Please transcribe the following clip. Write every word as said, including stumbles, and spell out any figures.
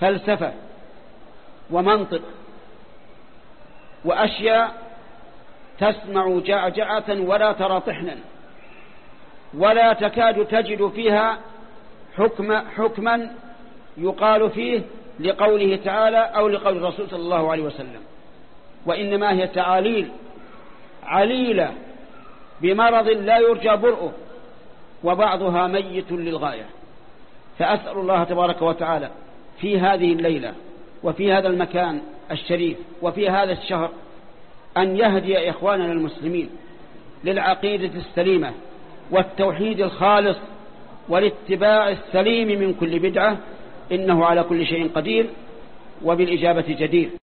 فلسفة ومنطق وأشياء تسمع جعجعة ولا ترى طحنا، ولا تكاد تجد فيها حكم حكما يقال فيه لقوله تعالى أو لقول الرسول صلى الله عليه وسلم، وإنما هي تعاليل عليلة بمرض لا يرجى برؤه، وبعضها ميت للغاية. فأسأل الله تبارك وتعالى في هذه الليلة وفي هذا المكان الشريف وفي هذا الشهر أن يهدي إخواننا المسلمين للعقيدة السليمة والتوحيد الخالص والاتباع السليم من كل بدعة، إنه على كل شيء قدير وبالإجابة جدير.